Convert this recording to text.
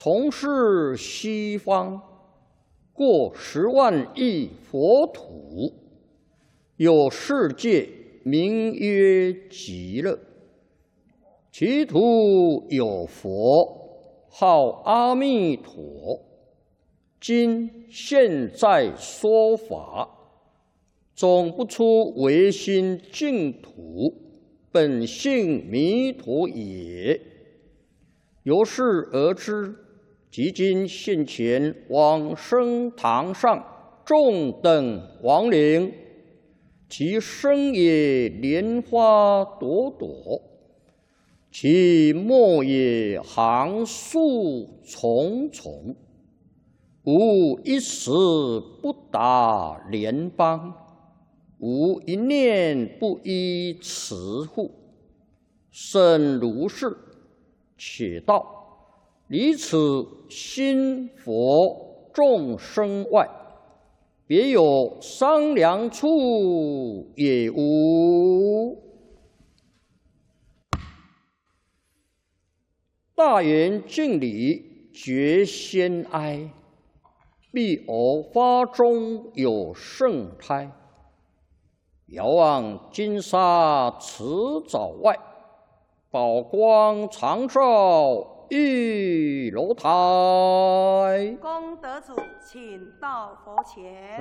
从事西方过10万亿佛土，有世界名曰极乐，其土有佛，号阿弥陀。今现在说法，总不出唯心净土，本性弥陀也。由是而知，即今现前往生堂上众等亡灵，其身也莲花朵朵，其末也行树重重，无一时不达莲邦，无一念不依持护。甚如是，且道离此心佛众生外，别有商量处也无。大圆敬礼，觉先哀。必偶发中有圣胎，遥望金沙池沼外，宝光常照玉楼台。 功德主，请到佛前。